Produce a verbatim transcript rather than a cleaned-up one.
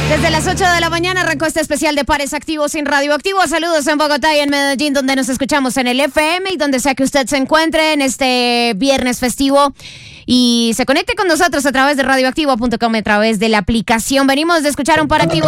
Desde las ocho de la mañana arrancó este especial de Pares Activos sin Radioactivo. Saludos en Bogotá y en Medellín, donde nos escuchamos en el F M y donde sea que usted se encuentre en este viernes festivo. Y se conecte con nosotros a través de radioactivo punto com, a través de la aplicación. Venimos de escuchar un par activo